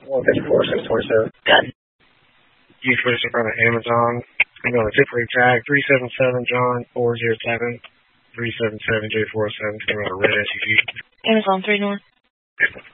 154, 627. Got it. You switched in front of Amazon. I'm going to temporary tag 377 John 407 377 J407 coming out of red SUV. Amazon 3 North.